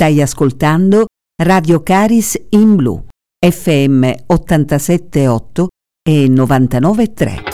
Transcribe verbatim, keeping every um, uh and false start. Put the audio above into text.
Stai ascoltando Radio Caris in Blu, F M ottantasette virgola otto e novantanove virgola tre.